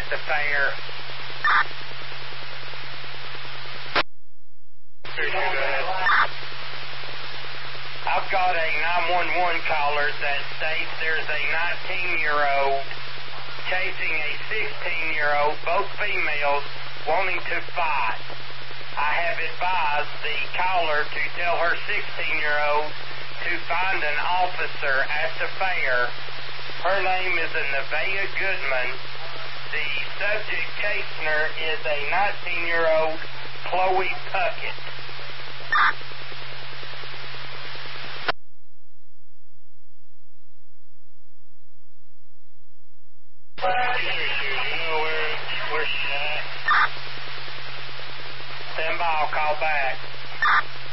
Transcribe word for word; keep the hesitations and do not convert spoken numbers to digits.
the fair. I've got a nine one one caller that states there's a nineteen-year-old chasing a sixteen-year-old, both females, wanting to fight. I have advised the caller to tell her sixteen-year-old to find an officer at the fair. Her name is Nevaeh Goodman. The subject chaser is a nineteen-year-old Chloe Puckett. Do you know where, where she's at? Stand by, I'll call back.